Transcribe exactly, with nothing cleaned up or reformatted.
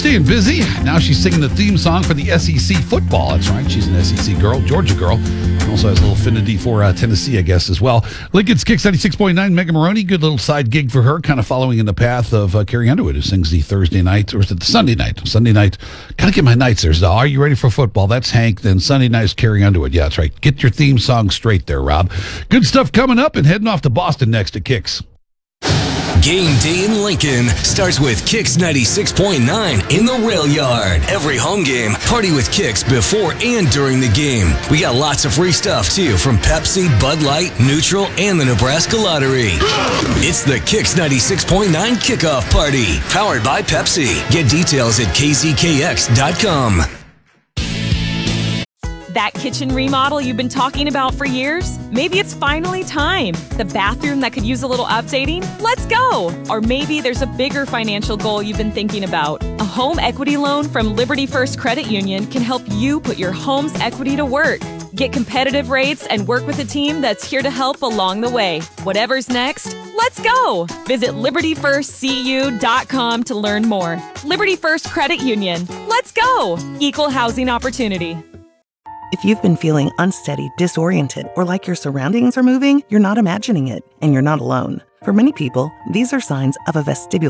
staying busy. Now she's singing the theme song for the S E C football. That's right. She's an S E C girl, Georgia girl. Also has a little affinity for uh, Tennessee, I guess, as well. Lincoln's Kicks ninety-six point nine. Megan Maroney, good little side gig for her, kind of following in the path of uh, Carrie Underwood, who sings the Thursday night, or is it the Sunday night? Sunday night. Gotta get my nights there. So, are you ready for football? That's Hank. Then Sunday night is Carrie Underwood. Yeah, that's right. Get your theme song straight there, Rob. Good stuff coming up, and heading off to Boston next at Kicks. Game day in Lincoln starts with Kicks ninety-six point nine in the Rail Yard. Every home game, party with Kicks before and during the game. We got lots of free stuff, too, from Pepsi, Bud Light, Neutral, and the Nebraska Lottery. It's the Kicks ninety-six point nine Kickoff Party, powered by Pepsi. Get details at k z k x dot com. That kitchen remodel you've been talking about for years? Maybe it's finally time. The bathroom that could use a little updating? Let's go! Or maybe there's a bigger financial goal you've been thinking about. A home equity loan from Liberty First Credit Union can help you put your home's equity to work. Get competitive rates and work with a team that's here to help along the way. Whatever's next, let's go! Visit liberty first c u dot com to learn more. Liberty First Credit Union. Let's go! Equal housing opportunity. If you've been feeling unsteady, disoriented, or like your surroundings are moving, you're not imagining it, and you're not alone. For many people, these are signs of a vestibular